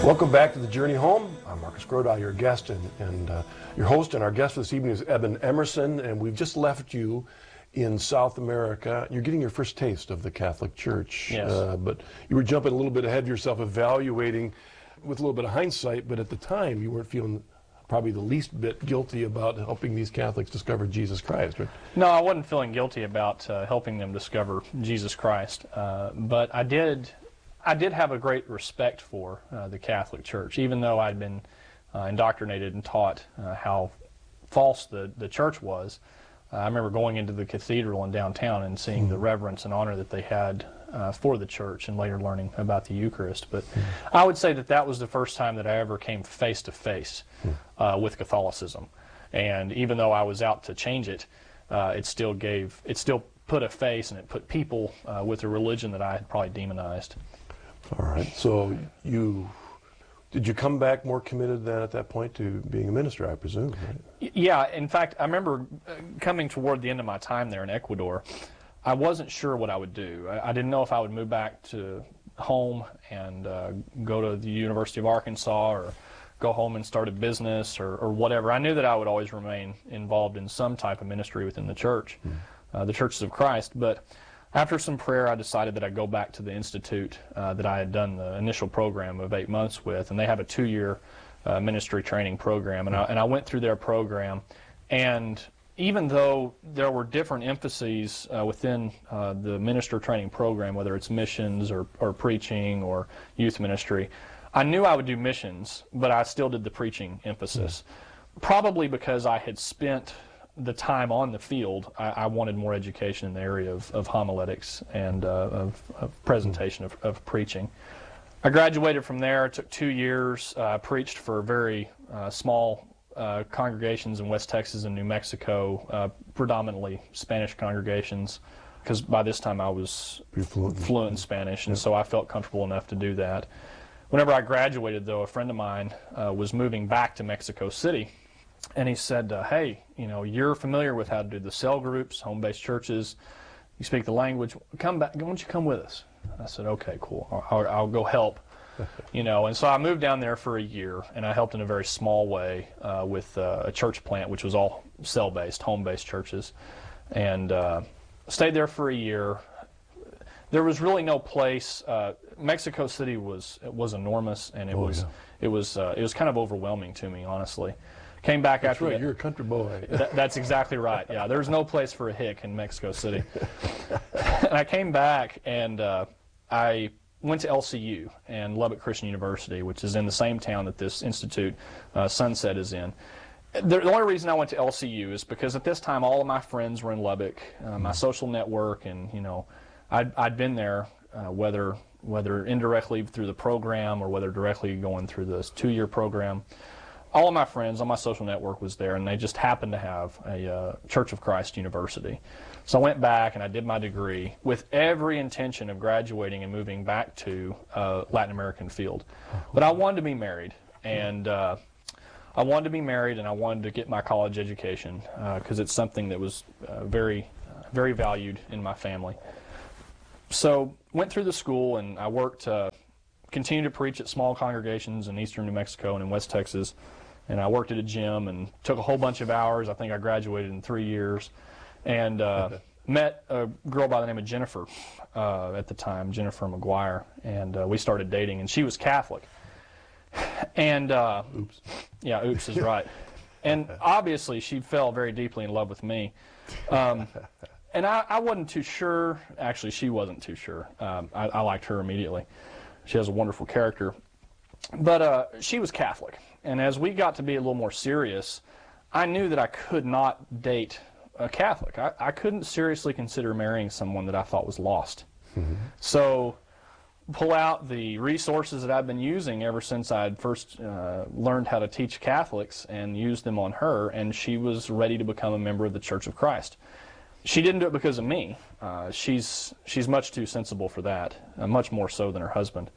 Welcome back to The Journey Home. I'm Marcus Groda, your guest and your host, and our guest for this evening is Eben Emerson, and we've just left you in South America. You're getting your first taste of the Catholic Church. Yes. But you were jumping a little bit ahead of yourself, evaluating with a little bit of hindsight, but at the time you weren't feeling probably the least bit guilty about helping these Catholics discover Jesus Christ, right? No, I wasn't feeling guilty about helping them discover Jesus Christ, but I did have a great respect for the Catholic Church, even though I'd been indoctrinated and taught how false the church was. I remember going into the cathedral in downtown and seeing the reverence and honor that they had for the church, and later learning about the Eucharist. But I would say that was the first time that I ever came face to face with Catholicism. And even though I was out to change it, it still put a face, and it put people with a religion that I had probably demonized. All right. So did you come back more committed than at that point to being a minister, I presume, right? Yeah. In fact, I remember coming toward the end of my time there in Ecuador, I wasn't sure what I would do. I didn't know if I would move back to home and go to the University of Arkansas, or go home and start a business, or whatever. I knew that I would always remain involved in some type of ministry within the church, the Churches of Christ. But after some prayer, I decided that I'd go back to the institute that I had done the initial program of 8 months with, and they have a 2-year ministry training program, and I went through their program, and even though there were different emphases within the minister training program, whether it's missions or preaching or youth ministry, I knew I would do missions, but I still did the preaching emphasis, probably because I had spent the time on the field. I wanted more education in the area of homiletics and of presentation of preaching. I graduated from there. It took 2 years. Preached for very small congregations in West Texas and New Mexico, predominantly Spanish congregations, because by this time I was fluent in Spanish, and so I felt comfortable enough to do that. Whenever I graduated, though, a friend of mine was moving back to Mexico City, and he said, hey, you're familiar with how to do the cell groups, home-based churches. You speak the language. Come back. Why don't you come with us? I said, okay, cool. I'll go help. And so I moved down there for a year, and I helped in a very small way with a church plant, which was all cell-based, home-based churches, and stayed there for a year. There was really no place. Mexico City was enormous, and it was kind of overwhelming to me, honestly. Came back That's after right. that. You're a country boy. That's exactly right. Yeah, there's no place for a hick in Mexico City. And I came back, and I went to LCU and Lubbock Christian University, which is in the same town that this institute, Sunset, is in. The only reason I went to LCU is because at this time all of my friends were in Lubbock, my social network, and I'd been there, whether indirectly through the program or whether directly going through this 2-year program. All of my friends on my social network was there, and they just happened to have a Church of Christ University. So I went back and I did my degree with every intention of graduating and moving back to Latin American field. But I wanted to be married, and I wanted to get my college education because it's something that was very, very valued in my family. So went through the school, and I worked, continued to preach at small congregations in eastern New Mexico and in West Texas. And I worked at a gym and took a whole bunch of hours. I think I graduated in 3 years. And met a girl by the name of Jennifer at the time, Jennifer McGuire. And we started dating, and she was Catholic. And oops. Yeah, oops is right. And obviously she fell very deeply in love with me. And I wasn't too sure. Actually, she wasn't too sure. I liked her immediately. She has a wonderful character. But she was Catholic. And as we got to be a little more serious, I knew that I could not date a Catholic. I couldn't seriously consider marrying someone that I thought was lost. So pull out the resources that I've been using ever since I'd first learned how to teach Catholics and use them on her, and she was ready to become a member of the Church of Christ. She didn't do it because of me. She's much too sensible for that, much more so than her husband.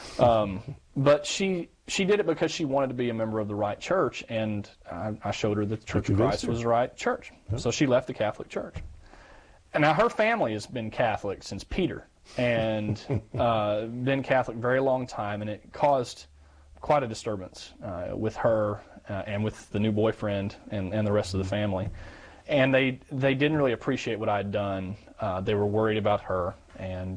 But she did it because she wanted to be a member of the right church, and I showed her that the Church of Christ was the right church. Yep. So she left the Catholic Church. And now her family has been Catholic since Peter, and been Catholic a very long time, and it caused quite a disturbance with her and with the new boyfriend and the rest of the family. And they didn't really appreciate what I had done. They were worried about her. And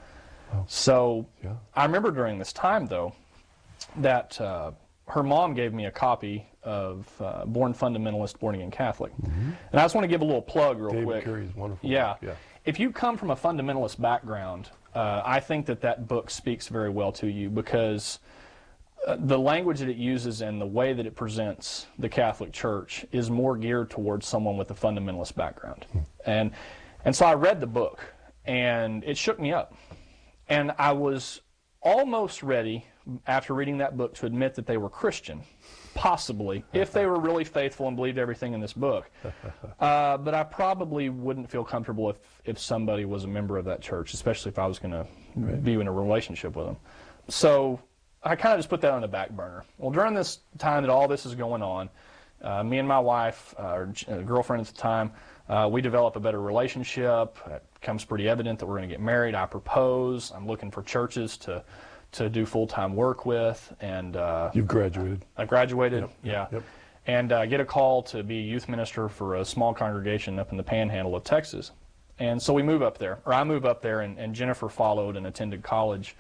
so I remember during this time, though, that her mom gave me a copy of Born Fundamentalist, Born Again Catholic. And I just want to give a little plug real quick. David Carey is wonderful. Yeah. If you come from a fundamentalist background, I think that book speaks very well to you, because the language that it uses and the way that it presents the Catholic Church is more geared towards someone with a fundamentalist background. And so I read the book, and it shook me up. And I was almost ready, after reading that book, to admit that they were Christian, possibly, if they were really faithful and believed everything in this book. But I probably wouldn't feel comfortable if somebody was a member of that church, especially if I was going to be in a relationship with them. So I kind of just put that on the back burner. Well, during this time that all this is going on, me and my wife, our girlfriend at the time, we develop a better relationship. It becomes pretty evident that we're going to get married. I propose. I'm looking for churches to do full-time work with. And you've graduated. I graduated, yeah. And get a call to be a youth minister for a small congregation up in the Panhandle of Texas. And so we move up there, or I move up there, and Jennifer followed and attended college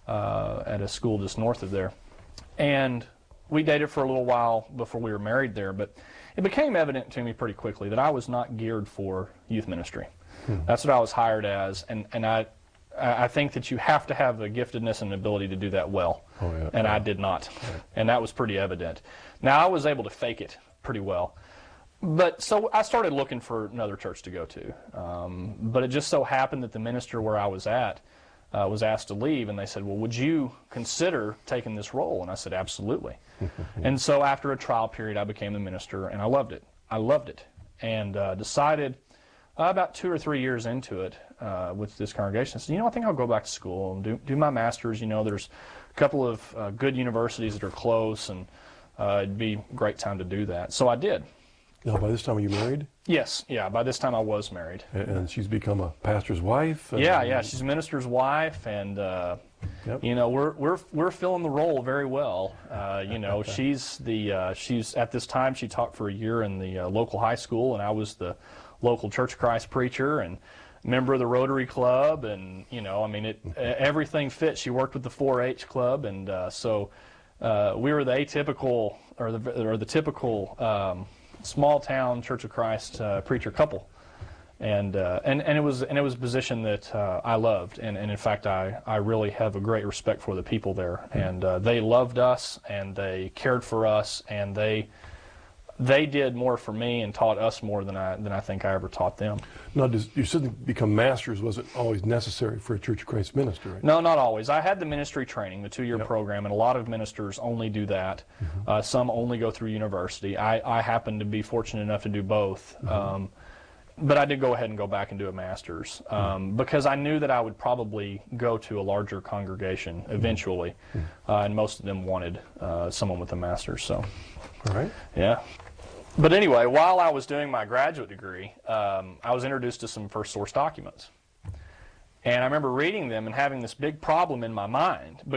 at a school just north of there. And we dated for a little while before we were married there, but it became evident to me pretty quickly that I was not geared for youth ministry. That's what I was hired as, and I think that you have to have the giftedness and ability to do that well, and I did not, and that was pretty evident. Now, I was able to fake it pretty well, but so I started looking for another church to go to, but it just so happened that the minister where I was at was asked to leave, and they said, well, would you consider taking this role? And I said, absolutely. And so after a trial period, I became the minister, and I loved it. I loved it, and decided about 2 or 3 years into it with this congregation, I said, I think I'll go back to school and do my master's. There's a couple of good universities that are close, and it'd be a great time to do that. So I did. Now, by this time, are you married? Yes, yeah. By this time, I was married. And she's become a pastor's wife? Yeah. She's a minister's wife, and we're filling the role very well. She's at this time she taught for a year in the local high school, and I was the local Church of Christ preacher and member of the Rotary Club, and everything fit. She worked with the 4-H club, and so we were the atypical or the typical small town Church of Christ preacher couple, and it was a position that I loved, and in fact I really have a great respect for the people there, and they loved us, and they cared for us, and they did more for me and taught us more than I think I ever taught them. Now, you said become masters wasn't always necessary for a Church of Christ minister, right? No, not always. I had the ministry training, the 2-year program, and a lot of ministers only do that. Some only go through university. I happen to be fortunate enough to do both. But I did go ahead and go back and do a master's because I knew that I would probably go to a larger congregation eventually, and most of them wanted someone with a master's. So, all right. Yeah. But anyway, while I was doing my graduate degree, I was introduced to some First Source documents. And I remember reading them and having this big problem in my mind.